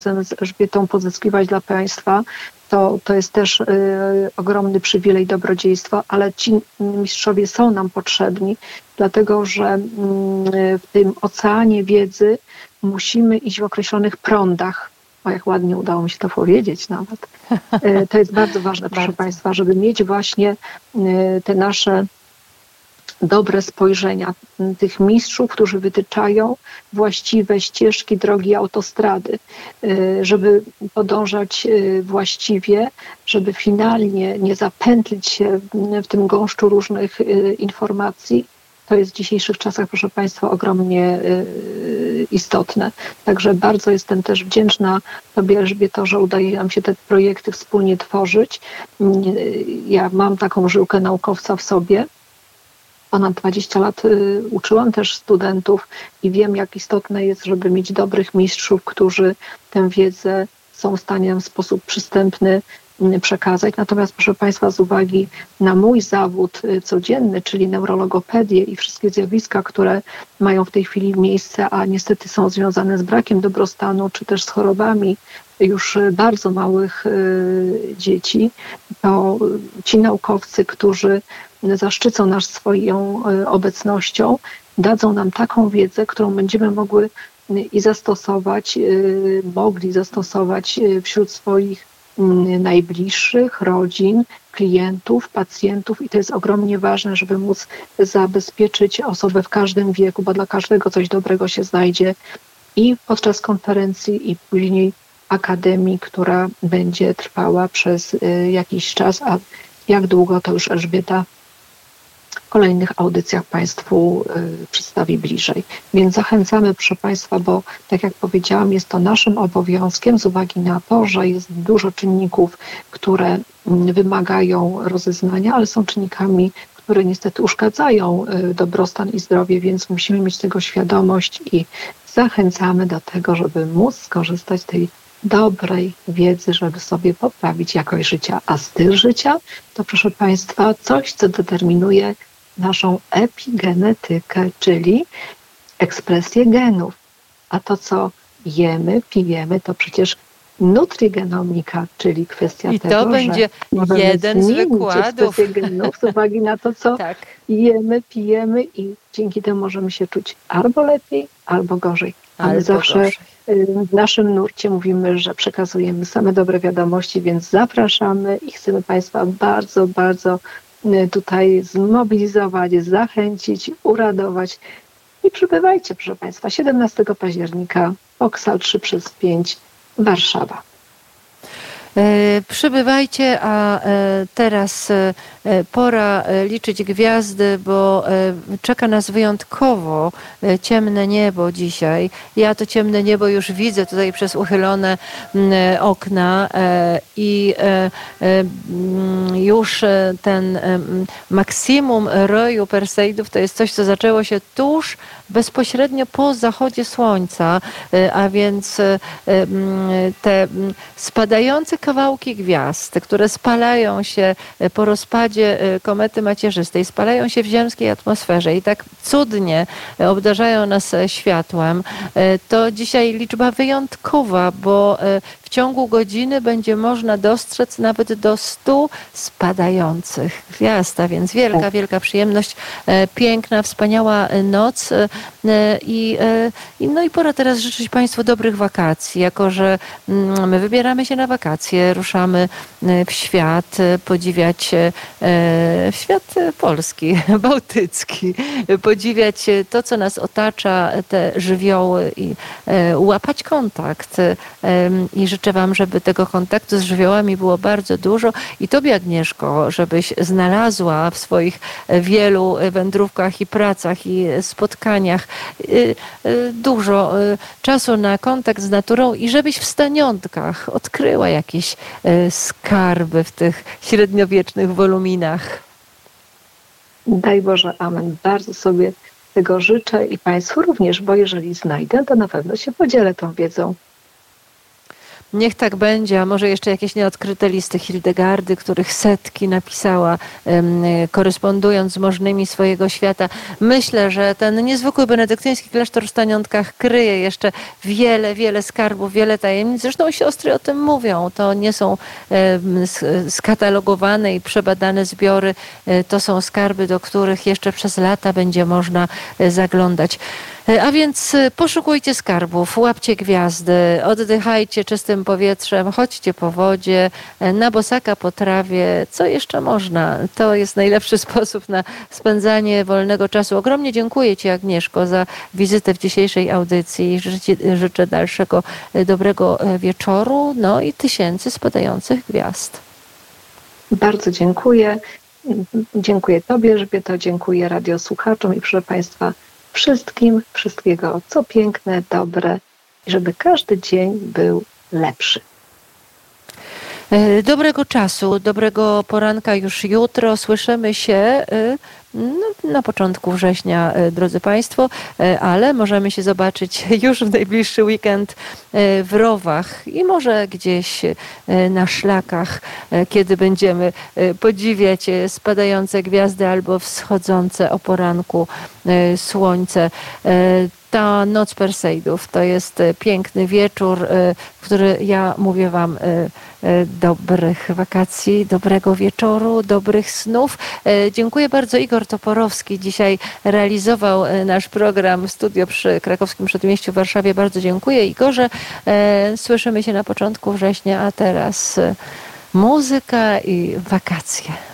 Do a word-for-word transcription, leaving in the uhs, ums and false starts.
z Elżbietą pozyskiwać dla państwa, to, to jest też y, ogromny przywilej, dobrodziejstwo, ale ci mistrzowie są nam potrzebni, dlatego że y, w tym oceanie wiedzy musimy iść w określonych prądach. O, jak ładnie udało mi się to powiedzieć nawet. Y, to jest bardzo ważne, proszę bardzo. państwa, żeby mieć właśnie y, te nasze dobre spojrzenia tych mistrzów, którzy wytyczają właściwe ścieżki, drogi, autostrady, żeby podążać właściwie, żeby finalnie nie zapętlić się w tym gąszczu różnych informacji. To jest w dzisiejszych czasach, proszę państwa, ogromnie istotne. Także bardzo jestem też wdzięczna Tobie, Elżbieto, że udaje nam się te projekty wspólnie tworzyć. Ja mam taką żyłkę naukowca w sobie. Ponad dwadzieścia lat y, uczyłam też studentów i wiem, jak istotne jest, żeby mieć dobrych mistrzów, którzy tę wiedzę są w stanie w sposób przystępny y, przekazać. Natomiast proszę państwa, z uwagi na mój zawód y, codzienny, czyli neurologopedię i wszystkie zjawiska, które mają w tej chwili miejsce, a niestety są związane z brakiem dobrostanu, czy też z chorobami już bardzo małych y, dzieci, to ci naukowcy, którzy zaszczycą nas swoją obecnością, dadzą nam taką wiedzę, którą będziemy mogły i zastosować, mogli zastosować wśród swoich najbliższych, rodzin, klientów, pacjentów i to jest ogromnie ważne, żeby móc zabezpieczyć osobę w każdym wieku, bo dla każdego coś dobrego się znajdzie i podczas konferencji, i później akademii, która będzie trwała przez jakiś czas, a jak długo to już Elżbieta w kolejnych audycjach Państwu y, przedstawi bliżej. Więc zachęcamy, proszę Państwa, bo tak jak powiedziałam, jest to naszym obowiązkiem z uwagi na to, że jest dużo czynników, które y, wymagają rozeznania, ale są czynnikami, które niestety uszkadzają y, dobrostan i zdrowie, więc musimy mieć tego świadomość i zachęcamy do tego, żeby móc skorzystać z tej dobrej wiedzy, żeby sobie poprawić jakość życia. A styl życia to, proszę Państwa, coś, co determinuje naszą epigenetykę, czyli ekspresję genów. A to, co jemy, pijemy, to przecież nutrigenomika, czyli kwestia I tego, to będzie że jeden z zmienić wykładów. ekspresję genów z uwagi na to, co Tak. jemy, pijemy i dzięki temu możemy się czuć albo lepiej, albo gorzej. A my Albo zawsze gorzej. w naszym nurcie mówimy, że przekazujemy same dobre wiadomości, więc zapraszamy i chcemy Państwa bardzo, bardzo tutaj zmobilizować, zachęcić, uradować. I przybywajcie, proszę Państwa, siedemnastego października, Oksal trzy przez pięć, Warszawa. E, przybywajcie, a e, teraz e, pora liczyć gwiazdy, bo e, czeka nas wyjątkowo e, ciemne niebo dzisiaj. Ja to ciemne niebo już widzę tutaj przez uchylone m, okna e, i e, e, już ten e, maksimum roju Perseidów to jest coś, co zaczęło się tuż, bezpośrednio po zachodzie słońca, e, a więc e, te spadające kawałki gwiazd, które spalają się po rozpadzie komety macierzystej, spalają się w ziemskiej atmosferze i tak cudnie obdarzają nas światłem, to dzisiaj liczba wyjątkowa, bo w ciągu godziny będzie można dostrzec nawet do stu spadających gwiazd, a więc wielka, wielka przyjemność, piękna, wspaniała noc i, i, no i pora teraz życzyć Państwu dobrych wakacji, jako że my wybieramy się na wakacje, ruszamy w świat, podziwiać w świat polski, bałtycki, podziwiać to, co nas otacza, te żywioły i łapać kontakt i życzę Wam, żeby tego kontaktu z żywiołami było bardzo dużo i Tobie, Agnieszko, żebyś znalazła w swoich wielu wędrówkach i pracach i spotkaniach dużo czasu na kontakt z naturą i żebyś w staniątkach odkryła jakieś skarby w tych średniowiecznych woluminach. Daj Boże, amen. Bardzo sobie tego życzę i Państwu również, bo jeżeli znajdę, to na pewno się podzielę tą wiedzą. Niech tak będzie, a może jeszcze jakieś nieodkryte listy Hildegardy, których setki napisała, korespondując z możnymi swojego świata. Myślę, że ten niezwykły benedyktyński klasztor w Staniątkach kryje jeszcze wiele, wiele skarbów, wiele tajemnic. Zresztą siostry o tym mówią. To nie są skatalogowane i przebadane zbiory. To są skarby, do których jeszcze przez lata będzie można zaglądać. A więc poszukujcie skarbów, łapcie gwiazdy, oddychajcie czystym powietrzem, chodźcie po wodzie, na bosaka po trawie, co jeszcze można. To jest najlepszy sposób na spędzanie wolnego czasu. Ogromnie dziękuję Ci, Agnieszko, za wizytę w dzisiejszej audycji. Życzę, życzę dalszego dobrego wieczoru, no i tysięcy spadających gwiazd. Bardzo dziękuję. Dziękuję Tobie, Elżbieto, dziękuję radiosłuchaczom i proszę Państwa, wszystkim, wszystkiego, co piękne, dobre i żeby każdy dzień był lepszy. Dobrego czasu, dobrego poranka już jutro. Słyszymy się no, na początku września, drodzy Państwo, ale możemy się zobaczyć już w najbliższy weekend w Rowach i może gdzieś na szlakach, kiedy będziemy podziwiać spadające gwiazdy albo wschodzące o poranku słońce. Ta noc Perseidów to jest piękny wieczór, w który ja mówię Wam dobrych wakacji, dobrego wieczoru, dobrych snów. Dziękuję bardzo. Igor Toporowski dzisiaj realizował nasz program w studio przy Krakowskim Przedmieściu w Warszawie. Bardzo dziękuję, Igorze. Słyszymy się na początku września, a teraz muzyka i wakacje.